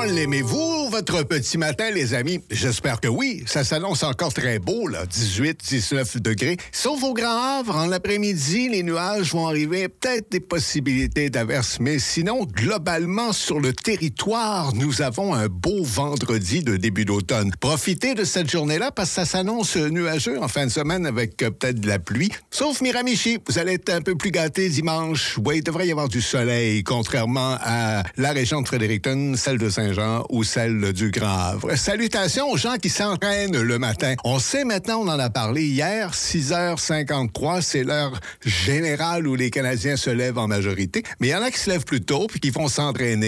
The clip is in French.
l'aimez-vous, votre petit matin, les amis? J'espère que oui. Ça s'annonce encore très beau, là. 18, 19 degrés. Sauf au Grand Havre, en l'après-midi, les nuages vont arriver. Peut-être des possibilités d'averses, mais sinon, globalement, sur le territoire, nous avons un beau vendredi de début d'automne. Profitez de cette journée-là parce que ça s'annonce nuageux en fin de semaine avec peut-être de la pluie. Sauf Miramichi, vous allez être un peu plus gâtés dimanche. Oui, il devrait y avoir du soleil, contrairement à la région de Fredericton, celle de Saint-Jean ou celle du Grand Havre. Salutations aux gens qui s'entraînent le matin. On sait maintenant, on en a parlé hier, 6h53, c'est l'heure générale où les Canadiens se lèvent en majorité. Mais il y en a qui se lèvent plus tôt puis qui vont s'entraîner.